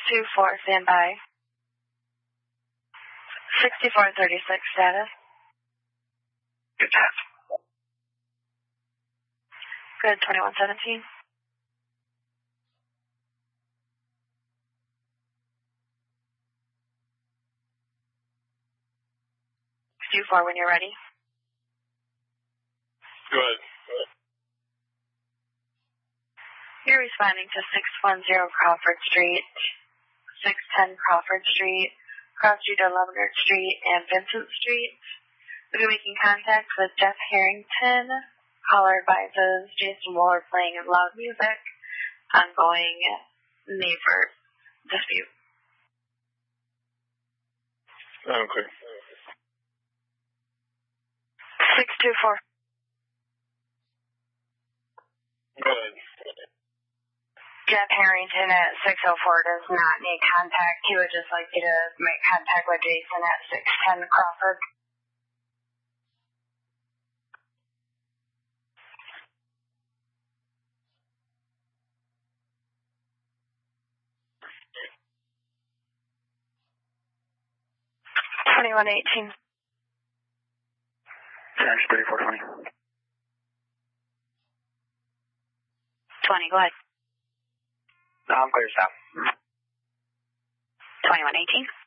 624, stand by. 6436 status. Good pass. Good, 2117. Do 4 when you're ready. Go ahead. You're responding to 610 Crawford Street, 610 Crawford Street, Cross Street to Leavenworth Street, and Vincent Street. We'll be making contact with Jeff Harrington. Caller advises Jason Waller playing loud music. Ongoing neighbor dispute. Okay. 624. Go ahead. Jeff Harrington at 604 does not need contact. He would just like you to make contact with Jason at 610 Crawford. $21.18. Charge 3420. 20, go ahead. I'm clear, stop. 21.18.